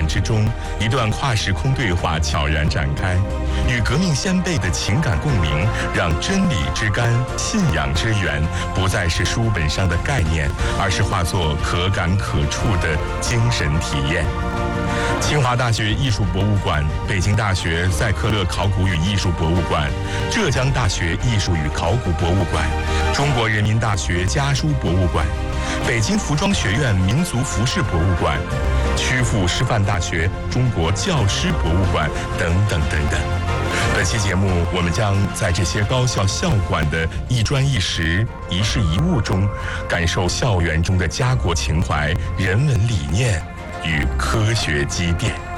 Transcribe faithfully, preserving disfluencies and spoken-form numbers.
之中，一段跨时空对话悄然展开，与革命先辈的情感共鸣，让真理之甘、信仰之源不再是书本上的概念，而是化作可感可触的精神体验。清华大学艺术博物馆、北京大学赛克勒考古与艺术博物馆、浙江大学艺术与考古博物馆、中国人民大学家书博物馆、北京服装学院民族服饰博物馆、曲阜师范大学中国教师博物馆等等等等。本期节目，我们将在这些高校校馆的一砖一石、一事一物中，感受校园中的家国情怀、人文理念与科学积淀。